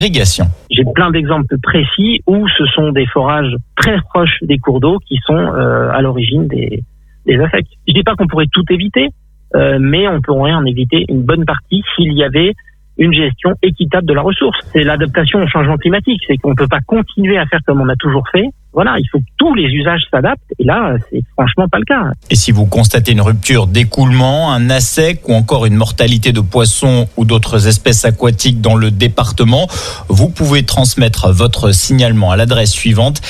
Irrigation. J'ai plein d'exemples précis où ce sont des forages très proches des cours d'eau qui sont à l'origine des affects. Je dis pas qu'on pourrait tout éviter, mais on pourrait en éviter une bonne partie s'il y avait une gestion équitable de la ressource. C'est l'adaptation au changement climatique, c'est qu'on peut pas continuer à faire comme on a toujours fait. Voilà, il faut que tous les usages s'adaptent, et là, c'est franchement pas le cas. Et si vous constatez une rupture d'écoulement, un assec ou encore une mortalité de poissons ou d'autres espèces aquatiques dans le département, vous pouvez transmettre votre signalement à l'adresse suivante,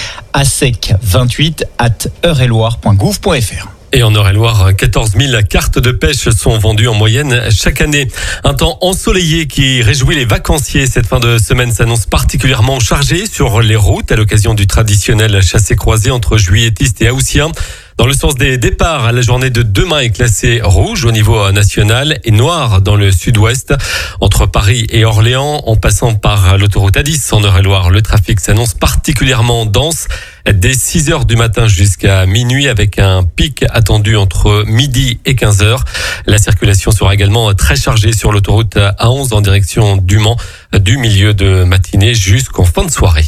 assec28@eure-et-loire.gouv.fr. Et en Eure-et-Loire, 14 000 cartes de pêche sont vendues en moyenne chaque année. Un temps ensoleillé qui réjouit les vacanciers. Cette fin de semaine s'annonce particulièrement chargée sur les routes à l'occasion du traditionnel chassé-croisé entre juilletistes et haussiens. Dans le sens des départs, la journée de demain est classée rouge au niveau national et noire dans le sud-ouest. Entre Paris et Orléans, en passant par l'autoroute A10 en Eure-et-Loire, le trafic s'annonce particulièrement dense dès 6h du matin jusqu'à minuit avec un pic attendu entre midi et 15h. La circulation sera également très chargée sur l'autoroute A11 en direction du Mans du milieu de matinée jusqu'en fin de soirée.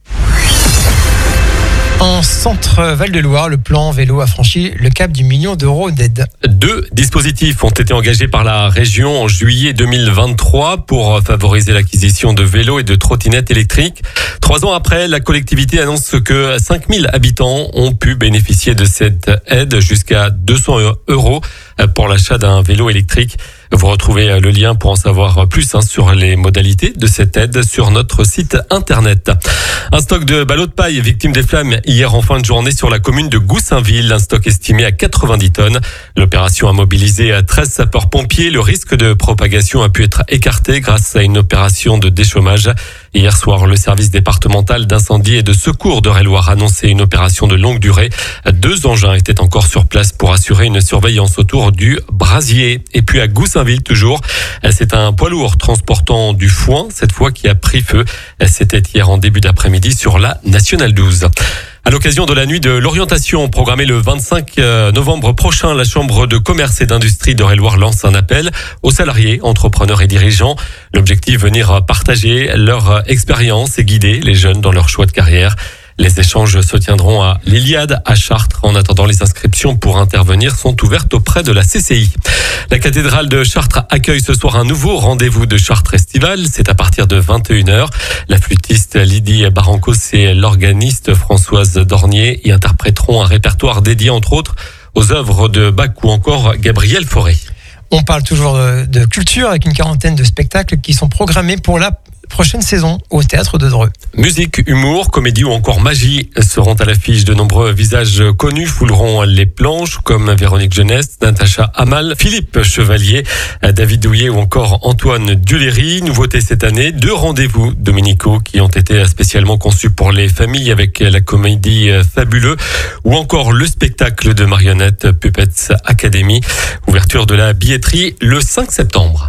En centre Val-de-Loire, le plan vélo a franchi le cap du million d'euros d'aide. 2 dispositifs ont été engagés par la région en juillet 2023 pour favoriser l'acquisition de vélos et de trottinettes électriques. 3 ans après, la collectivité annonce que 5000 habitants ont pu bénéficier de cette aide jusqu'à 200 € pour l'achat d'un vélo électrique. Vous retrouvez le lien pour en savoir plus sur les modalités de cette aide sur notre site internet. Un stock de ballots de paille victime des flammes hier en fin de journée sur la commune de Goussainville. Un stock estimé à 90 tonnes. L'opération a mobilisé 13 sapeurs-pompiers. Le risque de propagation a pu être écarté grâce à une opération de déchômage. Hier soir, le service départemental d'incendie et de secours d'Eure-et-Loire a annoncé une opération de longue durée. 2 engins étaient encore sur place pour assurer une surveillance autour du brasier. Et puis à Goussainville toujours, c'est un poids lourd transportant du foin, cette fois qui a pris feu. C'était hier en début d'après-midi sur la Nationale 12. À l'occasion de la nuit de l'orientation programmée le 25 novembre prochain, la Chambre de commerce et d'industrie d'Eure-et-Loire lance un appel aux salariés, entrepreneurs et dirigeants. L'objectif, venir partager leur expérience et guider les jeunes dans leur choix de carrière. Les échanges se tiendront à l'Iliade, à Chartres. En attendant, les inscriptions pour intervenir sont ouvertes auprès de la CCI. La cathédrale de Chartres accueille ce soir un nouveau rendez-vous de Chartres Estival. C'est à partir de 21h. La flûtiste Lydie Barancos et l'organiste Françoise Dornier y interpréteront un répertoire dédié entre autres aux œuvres de Bach ou encore Gabriel Fauré. On parle toujours de culture avec une quarantaine de spectacles qui sont programmés pour la prochaine saison au Théâtre de Dreux. Musique, humour, comédie ou encore magie seront à l'affiche. De nombreux visages connus fouleront les planches comme Véronique Jeunesse, Natacha Hamal, Philippe Chevalier, David Douillet ou encore Antoine Duléry. Nouveauté cette année, 2 rendez-vous dominicaux qui ont été spécialement conçus pour les familles avec la comédie Fabuleux ou encore le spectacle de marionnettes Puppets Academy. Ouverture de la billetterie le 5 septembre.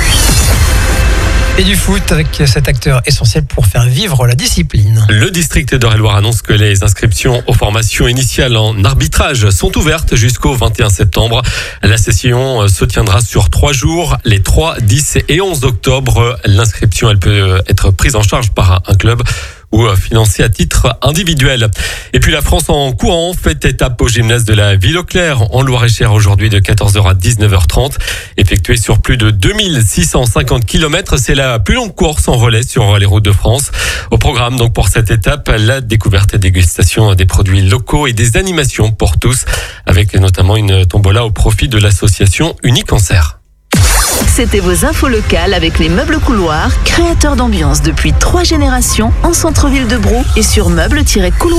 Et du foot avec cet acteur essentiel pour faire vivre la discipline. Le district d'Eure-et-Loire annonce que les inscriptions aux formations initiales en arbitrage sont ouvertes jusqu'au 21 septembre. La session se tiendra sur 3 jours, les 3, 10 et 11 octobre. L'inscription, elle peut être prise en charge par un club ou financé à titre individuel. Et puis la France en courant fait étape au gymnase de la Ville-aux-Clercs en Loir-et-Cher aujourd'hui de 14h à 19h30. Effectuée sur plus de 2650 km, c'est la plus longue course en relais sur les routes de France. Au programme donc pour cette étape, la découverte et dégustation des produits locaux et des animations pour tous, avec notamment une tombola au profit de l'association Uniconcert. C'était vos infos locales avec les meubles couloirs, créateurs d'ambiance depuis 3 générations en centre-ville de Brou et sur meubles-couloirs.